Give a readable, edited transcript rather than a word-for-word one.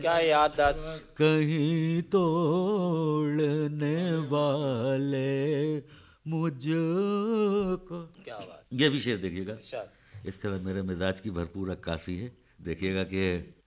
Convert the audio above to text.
क्या याददाश्त। कहीं तोड़ने वाले मुझको। क्या बात। ये भी शेर देखिएगा। इरशाद। इसके बाद मेरे मिजाज की भरपूर अक्कासी है, देखिएगा कि